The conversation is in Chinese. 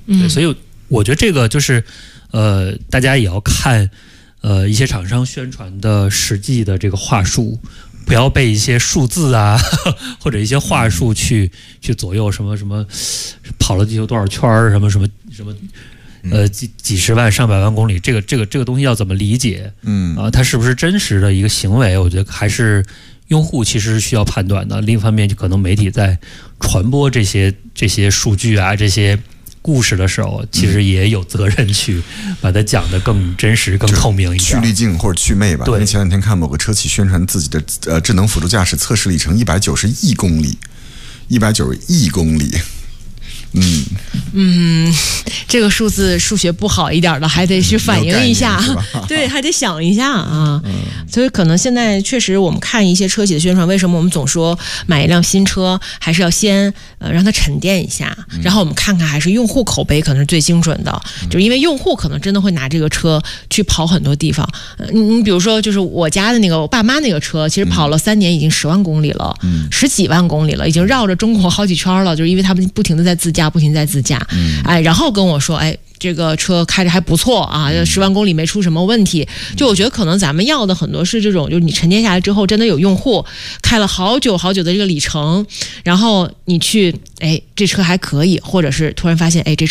对，所以我觉得这个就是大家也要看一些厂商宣传的实际的这个话术，不要被一些数字啊或者一些话术去左右，什么跑了地球多少圈儿，什么几十万上百万公里，这个东西要怎么理解？它是不是真实的一个行为？我觉得还是用户其实是需要判断的。另一方面，就可能媒体在传播这些数据啊，这些故事的时候，其实也有责任去把它讲得更真实、更透明一点。 去滤镜或者去魅吧。 对， 前两天看某个车企宣传自己的智能辅助驾驶测试里程190亿公里，190亿公里。 这个数字数学不好一点的还得去反映一下，对，还得想一下啊。所以可能现在确实我们看一些车企的宣传，为什么我们总说买一辆新车还是要先让它沉淀一下，然后我们看看还是用户口碑可能是最精准的，就是因为用户可能真的会拿这个车去跑很多地方。你比如说就是我家的那个我爸妈那个车，其实跑了3年已经10万公里了，10几万公里了，已经绕着中国好几圈了，就是因为他们不停的在自驾。然后跟我说，这个车开着还不错啊，10万公里没出什么问题。就我觉得可能咱们要的很多是这种，就是你沉淀下来之后，真的有用户开了好久好久的这个里程，然后你去，这车还可以，或者是突然发现，这